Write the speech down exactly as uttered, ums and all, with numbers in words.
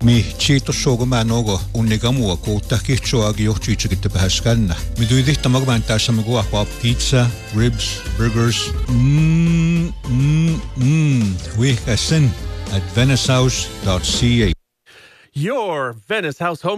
Mi chito sogo manogo unigamua ko takitcho agi yochichi kitapahaskanna. Mi duidihta magmanta samagua kwa pizza, ribs, burgers. Mmm, mmm, mmm. We kasin at venice house dot c a. Your Venice House home